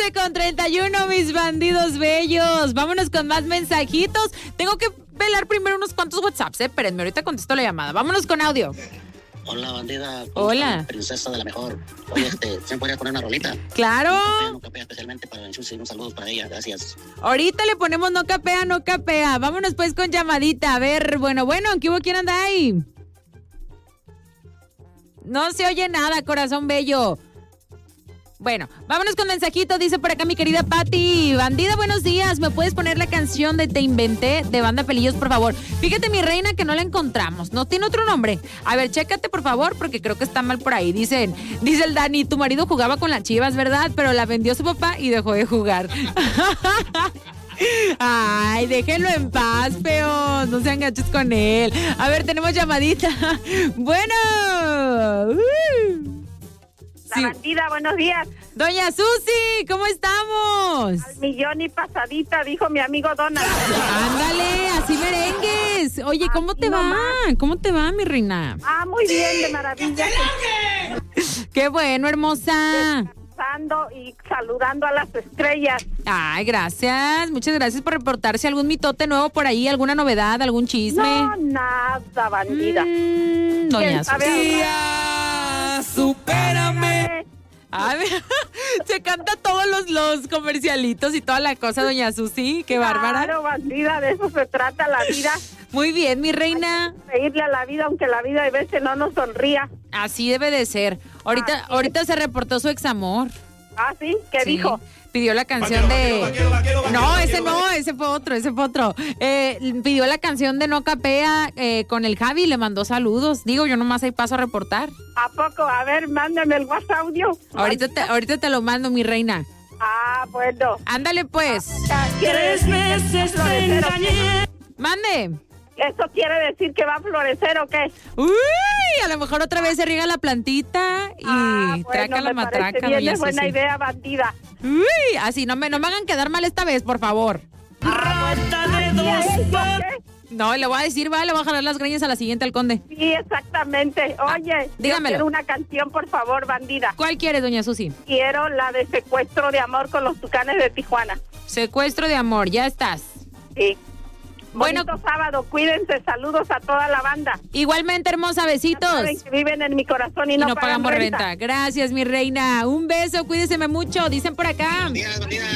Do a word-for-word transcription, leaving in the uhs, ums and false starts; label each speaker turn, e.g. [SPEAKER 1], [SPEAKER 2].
[SPEAKER 1] once con treinta y uno, mis bandidos bellos. Vámonos con más mensajitos. Tengo que velar primero unos cuantos WhatsApps, eh. Espérenme, ahorita contesto la llamada. Vámonos con audio.
[SPEAKER 2] Hola, bandida.
[SPEAKER 1] Hola.
[SPEAKER 2] Princesa de la mejor. Oye, este, ¿se me podría poner una rolita?
[SPEAKER 1] Claro.
[SPEAKER 2] No capea, no capea, especialmente para Enchusi. Un saludo para ella, gracias.
[SPEAKER 1] Ahorita le ponemos no capea, no capea. Vámonos pues con llamadita. A ver, bueno, bueno, ¿qué hubo? ¿Quién anda ahí? No se oye nada, corazón bello. Bueno, vámonos con mensajito. Dice por acá mi querida Patti. Bandida, buenos días. ¿Me puedes poner la canción de Te Inventé de Banda Pelillos, por favor? Fíjate, mi reina, que no la encontramos. No tiene otro nombre. A ver, chécate, por favor, porque creo que está mal por ahí. Dicen, dice el Dani, tu marido jugaba con las Chivas, ¿verdad? Pero la vendió su papá y dejó de jugar. Ay, déjenlo en paz, feos. No sean gachos con él. A ver, tenemos llamadita. Bueno. Uh.
[SPEAKER 3] La sí. Bandida, buenos días.
[SPEAKER 1] Doña Susi, ¿cómo estamos?
[SPEAKER 3] Al millón y pasadita, dijo mi amigo Donald.
[SPEAKER 1] Ándale, así merengues. Oye, ¿cómo te va? ¿Cómo te va, mi reina?
[SPEAKER 3] Ah, muy bien, de maravilla.
[SPEAKER 1] Qué bueno, hermosa.
[SPEAKER 3] Descansando y saludando a las estrellas.
[SPEAKER 1] Ay, gracias. Muchas gracias por reportarse. ¿Algún mitote nuevo por ahí? ¿Alguna novedad? ¿Algún chisme?
[SPEAKER 3] No, nada, bandida.
[SPEAKER 1] Mm, doña Susi.
[SPEAKER 4] Supérame.
[SPEAKER 1] A ver, se canta todos los, los comercialitos y toda la cosa, doña Susi. Qué bárbara.
[SPEAKER 3] Claro, bandida, de eso se trata la vida.
[SPEAKER 1] Muy bien, mi reina.
[SPEAKER 3] Reírle a la vida, aunque la vida a veces no nos sonría.
[SPEAKER 1] Así debe de ser. Ahorita,
[SPEAKER 3] Así
[SPEAKER 1] ahorita se reportó su examor.
[SPEAKER 3] Ah, ¿sí? ¿Qué
[SPEAKER 1] Sí.
[SPEAKER 3] dijo?
[SPEAKER 1] Pidió la canción
[SPEAKER 4] Vaquero,
[SPEAKER 1] de...
[SPEAKER 4] vaquero, vaquero, vaquero,
[SPEAKER 1] no,
[SPEAKER 4] vaquero,
[SPEAKER 1] ese no,
[SPEAKER 4] vaquero.
[SPEAKER 1] ese fue otro, ese fue otro. Eh, pidió la canción de No Capea eh, con el Javi, le mandó saludos. Digo, yo nomás ahí paso a reportar.
[SPEAKER 3] ¿A poco? A ver, mándame el WhatsApp audio.
[SPEAKER 1] Ahorita te, ahorita te lo mando, mi reina.
[SPEAKER 3] Ah, bueno.
[SPEAKER 1] Ándale, pues.
[SPEAKER 3] Tres veces te engañé.
[SPEAKER 1] Mande.
[SPEAKER 3] ¿Eso quiere decir que va a florecer o qué?
[SPEAKER 1] Uy, a lo mejor otra vez se riega la plantita y
[SPEAKER 3] ah, bueno,
[SPEAKER 1] traca la
[SPEAKER 3] me
[SPEAKER 1] matraca.
[SPEAKER 3] parece bien,
[SPEAKER 1] doña
[SPEAKER 3] es buena
[SPEAKER 1] Susi.
[SPEAKER 3] idea, bandida.
[SPEAKER 1] Uy, así, no me, no me hagan quedar mal esta vez, por favor.
[SPEAKER 4] Rata de
[SPEAKER 3] ¿Y a
[SPEAKER 4] dos
[SPEAKER 3] eso
[SPEAKER 4] patas.
[SPEAKER 3] qué?
[SPEAKER 1] No, le voy a decir, va, le voy a jalar las greñas a la siguiente al conde.
[SPEAKER 3] Sí, exactamente. Oye,
[SPEAKER 1] Ah, dígamelo.
[SPEAKER 3] yo quiero una canción, por favor, bandida.
[SPEAKER 1] ¿Cuál quieres, doña Susi?
[SPEAKER 3] Quiero la de Secuestro de Amor con los Tucanes de Tijuana.
[SPEAKER 1] Secuestro de amor, ya estás.
[SPEAKER 3] Sí.
[SPEAKER 1] Bueno.
[SPEAKER 3] Bonito sábado, cuídense, saludos a toda la banda.
[SPEAKER 1] Igualmente, hermosa, besitos.
[SPEAKER 3] Ya saben que viven en mi corazón y,
[SPEAKER 1] Y
[SPEAKER 3] no,
[SPEAKER 1] no
[SPEAKER 3] pagan
[SPEAKER 1] pagamos
[SPEAKER 3] renta.
[SPEAKER 1] renta. Gracias, mi reina. Un beso, cuídeseme mucho. Dicen por acá.
[SPEAKER 2] Bandida, bandida.